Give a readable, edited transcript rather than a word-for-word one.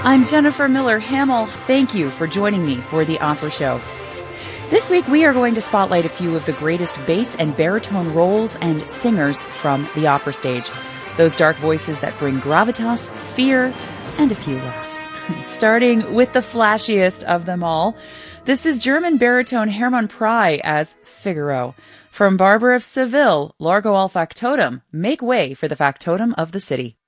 I'm Jennifer Miller Hamill. Thank you for joining me for The Opera Show. This week we are going to spotlight a few of the greatest bass and baritone roles and singers from the opera stage. Those dark voices that bring gravitas, fear, and a few laughs. Starting with the flashiest of them all, this is German baritone Hermann Prey as Figaro. From Barber of Seville, Largo al Factotum, make way for the factotum of the city.